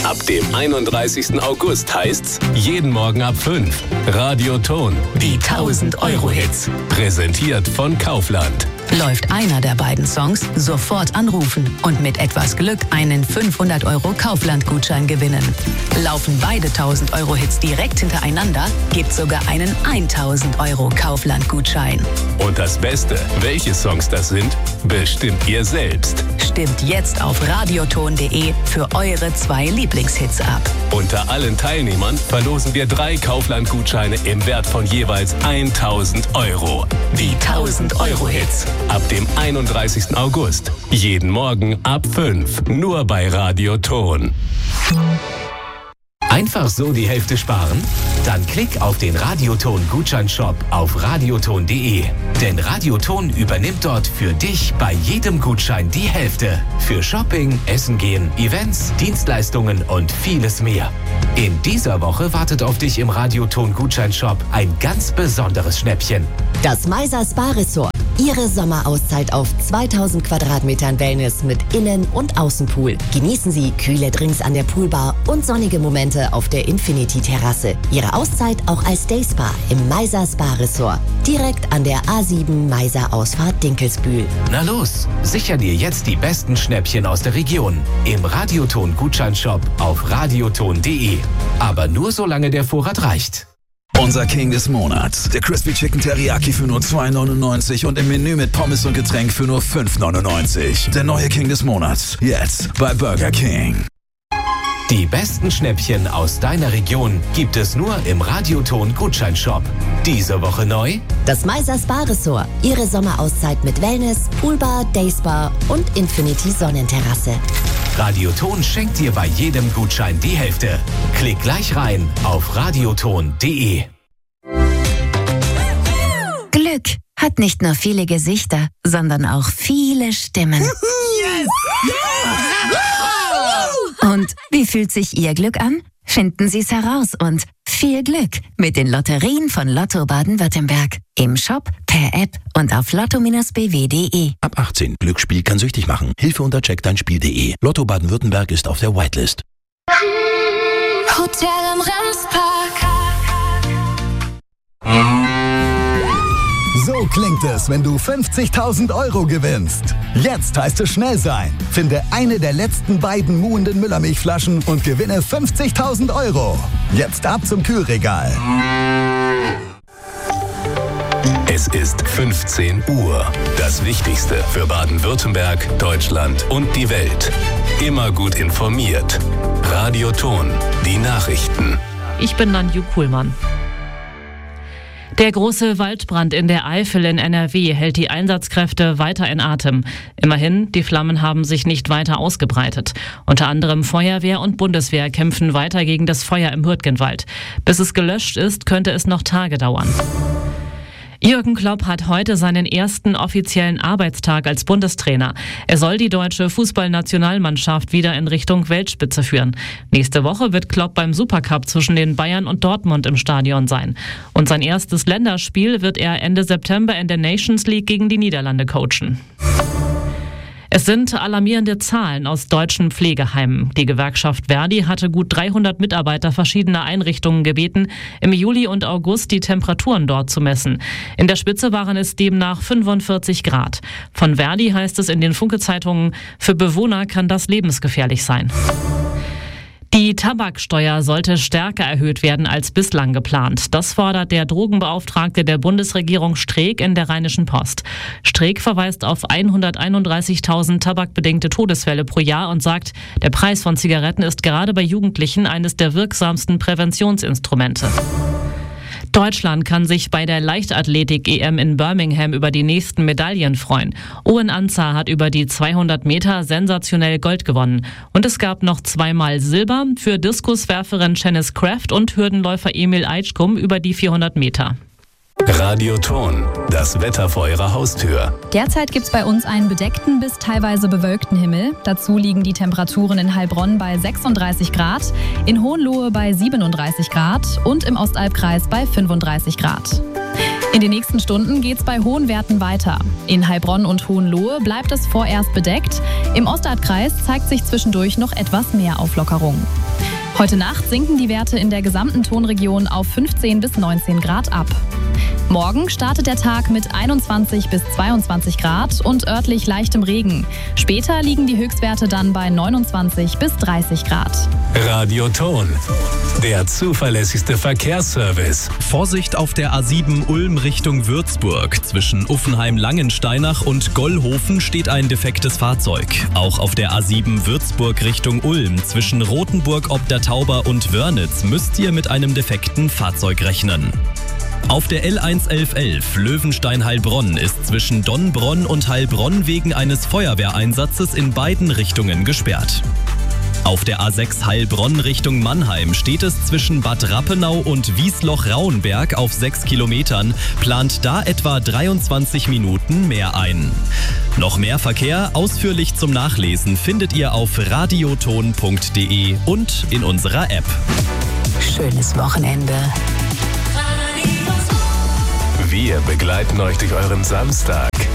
Ab dem 31. August heißt's jeden Morgen ab 5. Radioton, die 1000-Euro-Hits. Präsentiert von Kaufland. Läuft einer der beiden Songs, sofort anrufen und mit etwas Glück einen 500 € Kaufland-Gutschein gewinnen. Laufen beide 1000-Euro-Hits direkt hintereinander, gibt's sogar einen 1000 € Kaufland-Gutschein. Und das Beste, welche Songs das sind, bestimmt ihr selbst. Stimmt jetzt auf radioton.de für eure 2 Lieblingshits ab. Unter allen Teilnehmern verlosen wir 3 Kaufland-Gutscheine im Wert von jeweils 1000 €. Die 1000-Euro-Hits. Ab dem 31. August. Jeden Morgen ab 5. Nur bei Radioton. Einfach so die Hälfte sparen? Dann klick auf den Radioton-Gutscheinshop auf radioton.de. Denn Radioton übernimmt dort für dich bei jedem Gutschein die Hälfte. Für Shopping, Essen gehen, Events, Dienstleistungen und vieles mehr. In dieser Woche wartet auf dich im Radioton-Gutscheinshop ein ganz besonderes Schnäppchen. Das Meiser Spa Resort. Ihre Sommerauszeit auf 2000 Quadratmetern Wellness mit Innen- und Außenpool. Genießen Sie kühle Drinks an der Poolbar und sonnige Momente auf der Infinity-Terrasse. Ihre Auszeit auch als Dayspa im Meiser Spa Resort. Direkt an der A7 Meiser Ausfahrt Dinkelsbühl. Na los, sicher dir jetzt die besten Schnäppchen aus der Region. Im Radioton-Gutscheinshop auf radioton.de. Aber nur solange der Vorrat reicht. Unser King des Monats. Der Crispy Chicken Teriyaki für nur 2,99 und im Menü mit Pommes und Getränk für nur 5,99. Der neue King des Monats. Jetzt bei Burger King. Die besten Schnäppchen aus deiner Region gibt es nur im Radioton-Gutscheinshop. Diese Woche neu: das Meiser Spa Resort. Ihre Sommerauszeit mit Wellness, Poolbar, Dayspa und Infinity Sonnenterrasse. Radioton schenkt dir bei jedem Gutschein die Hälfte. Klick gleich rein auf radioton.de. Glück hat nicht nur viele Gesichter, sondern auch viele Stimmen. Yes! Und wie fühlt sich Ihr Glück an? Finden Sie es heraus und viel Glück mit den Lotterien von Lotto Baden-Württemberg. Im Shop, per App und auf lotto-bw.de. Ab 18. Glücksspiel kann süchtig machen. Hilfe unter checkdeinspiel.de. Lotto Baden-Württemberg ist auf der Whitelist. Hotel am Remspark. So klingt es, wenn du 50.000 € gewinnst. Jetzt heißt es schnell sein. Finde eine der letzten beiden muhenden Müllermilchflaschen und gewinne 50.000 €. Jetzt ab zum Kühlregal. Es ist 15 Uhr. Das Wichtigste für Baden-Württemberg, Deutschland und die Welt. Immer gut informiert. Radioton, die Nachrichten. Ich bin Nanju Kuhlmann. Der große Waldbrand in der Eifel in NRW hält die Einsatzkräfte weiter in Atem. Immerhin, die Flammen haben sich nicht weiter ausgebreitet. Unter anderem Feuerwehr und Bundeswehr kämpfen weiter gegen das Feuer im Hürtgenwald. Bis es gelöscht ist, könnte es noch Tage dauern. Jürgen Klopp hat heute seinen ersten offiziellen Arbeitstag als Bundestrainer. Er soll die deutsche Fußballnationalmannschaft wieder in Richtung Weltspitze führen. Nächste Woche wird Klopp beim Supercup zwischen den Bayern und Dortmund im Stadion sein. Und sein erstes Länderspiel wird er Ende September in der Nations League gegen die Niederlande coachen. Es sind alarmierende Zahlen aus deutschen Pflegeheimen. Die Gewerkschaft Verdi hatte gut 300 Mitarbeiter verschiedener Einrichtungen gebeten, im Juli und August die Temperaturen dort zu messen. In der Spitze waren es demnach 45 Grad. Von Verdi heißt es in den Funke-Zeitungen, für Bewohner kann das lebensgefährlich sein. Die Tabaksteuer sollte stärker erhöht werden als bislang geplant. Das fordert der Drogenbeauftragte der Bundesregierung Streeck in der Rheinischen Post. Streeck verweist auf 131.000 tabakbedingte Todesfälle pro Jahr und sagt, der Preis von Zigaretten ist gerade bei Jugendlichen eines der wirksamsten Präventionsinstrumente. Deutschland kann sich bei der Leichtathletik-EM in Birmingham über die nächsten Medaillen freuen. Owen Anzar hat über die 200 Meter sensationell Gold gewonnen. Und es gab noch 2-mal Silber für Diskuswerferin Janice Kraft und Hürdenläufer Emil Eitschkum über die 400 Meter. Radioton, das Wetter vor Ihrer Haustür. Derzeit gibt es bei uns einen bedeckten bis teilweise bewölkten Himmel. Dazu liegen die Temperaturen in Heilbronn bei 36 Grad, in Hohenlohe bei 37 Grad und im Ostalbkreis bei 35 Grad. In den nächsten Stunden geht es bei hohen Werten weiter. In Heilbronn und Hohenlohe bleibt es vorerst bedeckt. Im Ostalbkreis zeigt sich zwischendurch noch etwas mehr Auflockerung. Heute Nacht sinken die Werte in der gesamten Tonregion auf 15 bis 19 Grad ab. Morgen startet der Tag mit 21 bis 22 Grad und örtlich leichtem Regen. Später liegen die Höchstwerte dann bei 29 bis 30 Grad. Radioton, der zuverlässigste Verkehrsservice. Vorsicht auf der A7 Ulm Richtung Würzburg. Zwischen Uffenheim-Langensteinach und Gollhofen steht ein defektes Fahrzeug. Auch auf der A7 Würzburg Richtung Ulm zwischen Rothenburg ob der Tauber und Wörnitz müsst ihr mit einem defekten Fahrzeug rechnen. Auf der L11111 Löwenstein-Heilbronn ist zwischen Donnbronn und Heilbronn wegen eines Feuerwehreinsatzes in beiden Richtungen gesperrt. Auf der A6 Heilbronn Richtung Mannheim steht es zwischen Bad Rappenau und Wiesloch-Rauenberg auf 6 Kilometern, plant da etwa 23 Minuten mehr ein. Noch mehr Verkehr ausführlich zum Nachlesen findet ihr auf radioton.de und in unserer App. Schönes Wochenende. Wir begleiten euch durch euren Samstag.